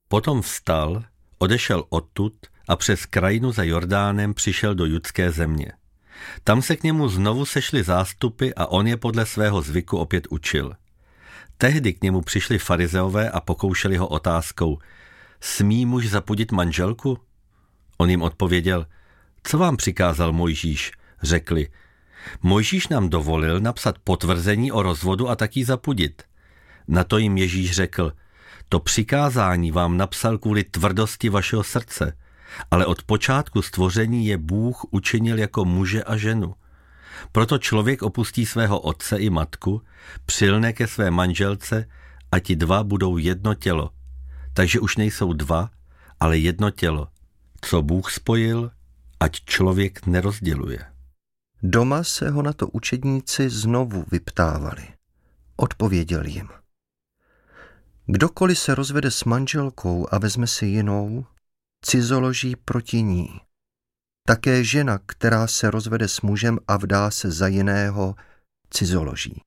Potom vstal, odešel odtud a přes krajinu za Jordánem přišel do judské země. Tam se k němu znovu sešly zástupy a on je podle svého zvyku opět učil. Tehdy k němu přišli farizeové a pokoušeli ho otázkou: smí muž zapudit manželku? On jim odpověděl: co vám přikázal Mojžíš? Řekli: Mojžíš nám dovolil napsat potvrzení o rozvodu a taky zapudit. Na to jim Ježíš řekl: to přikázání vám napsal kvůli tvrdosti vašeho srdce, ale od počátku stvoření je Bůh učinil jako muže a ženu. Proto člověk opustí svého otce i matku, přilne ke své manželce a ti dva budou jedno tělo. Takže už nejsou dva, ale jedno tělo. Co Bůh spojil, ať člověk nerozděluje. Doma se ho na to učedníci znovu vyptávali. Odpověděl jim: kdokoliv se rozvede s manželkou a vezme si jinou, cizoloží proti ní. Také žena, která se rozvede s mužem a vdá se za jiného, cizoloží.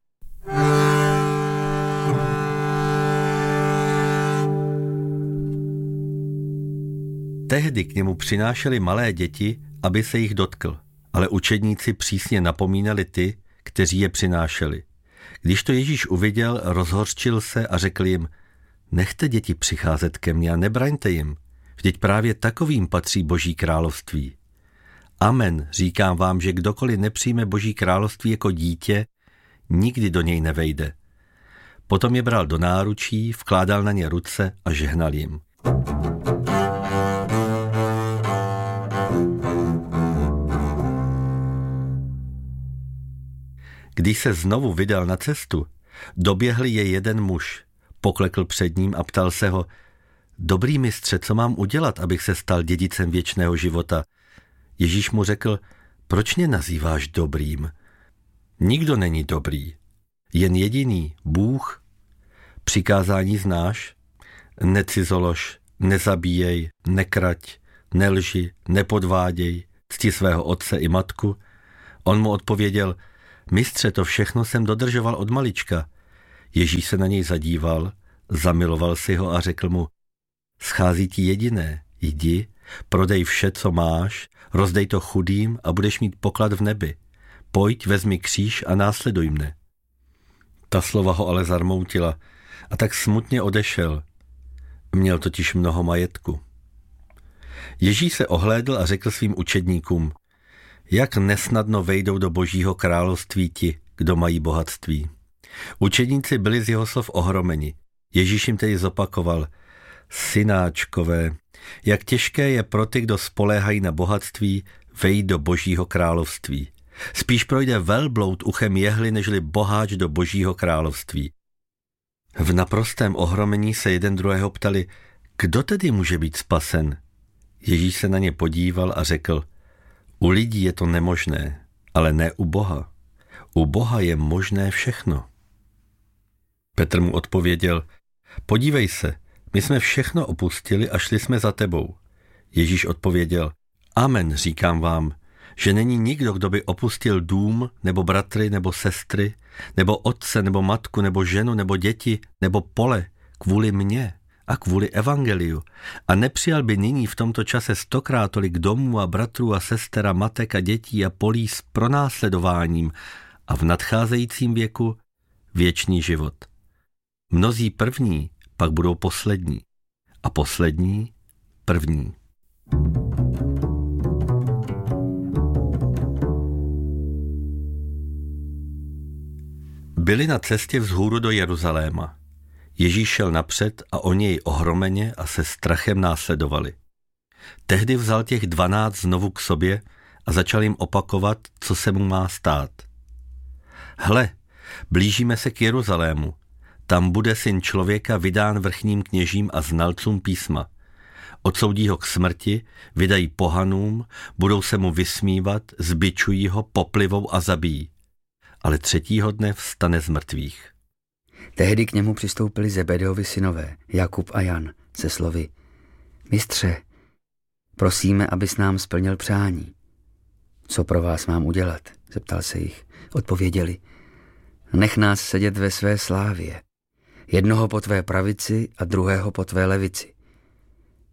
Tehdy k němu přinášeli malé děti, aby se jich dotkl, ale učedníci přísně napomínali ty, kteří je přinášeli. Když to Ježíš uviděl, rozhořčil se a řekl jim: nechte děti přicházet ke mně a nebraňte jim, vždyť právě takovým patří Boží království. Amen, říkám vám, že kdokoliv nepřijme Boží království jako dítě, nikdy do něj nevejde. Potom je bral do náručí, vkládal na ně ruce a žehnal jim. Když se znovu vydal na cestu, doběhl je jeden muž, poklekl před ním a ptal se ho: dobrý mistře, co mám udělat, abych se stal dědicem věčného života? Ježíš mu řekl: proč mě nazýváš dobrým? Nikdo není dobrý, jen jediný, Bůh. Přikázání znáš? Necizolož, nezabíjej, nekrať, nelži, nepodváděj, cti svého otce i matku. On mu odpověděl: mistře, to všechno jsem dodržoval od malička. Ježíš se na něj zadíval, zamiloval si ho a řekl mu: schází ti jediné, jdi, prodej vše, co máš, rozdej to chudým a budeš mít poklad v nebi. Pojď, vezmi kříž a následuj mne. Ta slova ho ale zarmoutila a tak smutně odešel. Měl totiž mnoho majetku. Ježíš se ohlédl a řekl svým učedníkům: jak nesnadno vejdou do Božího království ti, kdo mají bohatství. Učedníci byli z jeho slov ohromeni. Ježíš jim tedy zopakoval: synáčkové, jak těžké je pro ty, kdo spoléhají na bohatství, vejít do Božího království. Spíš projde velbloud uchem jehly, nežli boháč do Božího království. V naprostém ohromení se jeden druhého ptali: kdo tedy může být spasen? Ježíš se na ně podíval a řekl: u lidí je to nemožné, ale ne u Boha. U Boha je možné všechno. Petr mu odpověděl: podívej se, my jsme všechno opustili a šli jsme za tebou. Ježíš odpověděl: amen, říkám vám, že není nikdo, kdo by opustil dům, nebo bratry, nebo sestry, nebo otce, nebo matku, nebo ženu, nebo děti, nebo pole, kvůli mně a kvůli evangeliu, a nepřijal by nyní v tomto čase 100krát tolik domů a bratrů a sester a matek a dětí a polí s pronásledováním a v nadcházejícím věku věčný život. Mnozí první pak budou poslední a poslední první. Byli na cestě vzhůru do Jeruzaléma. Ježíš šel napřed a oni jej ohromeně a se strachem následovali. Tehdy vzal těch 12 znovu k sobě a začal jim opakovat, co se mu má stát. Hle, blížíme se k Jeruzalému. Tam bude Syn člověka vydán vrchním kněžím a znalcům písma. Odsoudí ho k smrti, vydají pohanům, budou se mu vysmívat, zbičují ho, poplivou a zabijí. Ale 3. dne vstane z mrtvých. Tehdy k němu přistoupili Zebedeovi synové, Jakub a Jan, se slovy: Mistře, prosíme, abys nám splnil přání. Co pro vás mám udělat? Zeptal se jich. Odpověděli: nech nás sedět ve své slávě. Jednoho po tvé pravici a druhého po tvé levici.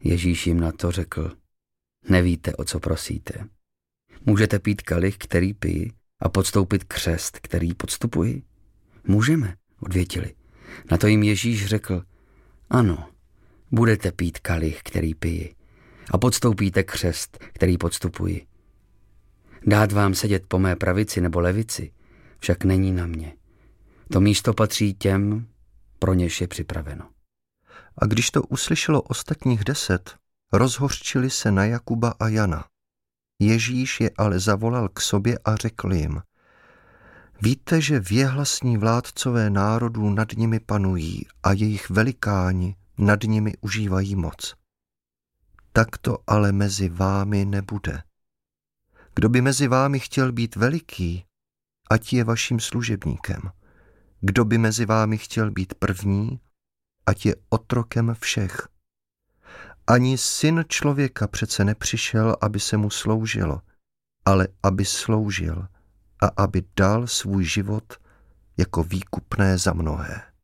Ježíš jim na to řekl: Nevíte, o co prosíte. Můžete pít kalich, který piji, a podstoupit křest, který podstupuji? Můžeme, odvětili. Na to jim Ježíš řekl: Ano, budete pít kalich, který piji, a podstoupíte křest, který podstupuji. Dát vám sedět po mé pravici nebo levici však není na mě. To místo patří těm, pro něž je připraveno. A když to uslyšelo ostatních 10, rozhořčili se na Jakuba a Jana. Ježíš je ale zavolal k sobě a řekl jim: Víte, že věhlasní vládcové národů nad nimi panují a jejich velikáni nad nimi užívají moc. Tak to ale mezi vámi nebude. Kdo by mezi vámi chtěl být veliký, ať je vaším služebníkem. Kdo by mezi vámi chtěl být první, ať je otrokem všech. Ani Syn člověka přece nepřišel, aby se mu sloužilo, ale aby sloužil a aby dal svůj život jako výkupné za mnohé.